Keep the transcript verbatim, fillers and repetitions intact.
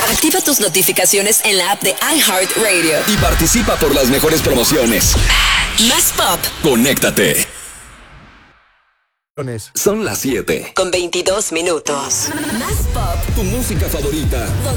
Activa tus notificaciones en la app de iHeartRadio y participa por las mejores promociones. Más pop. Conéctate. Son las siete. Con veintidós minutos. Más pop. Tu música favorita. Con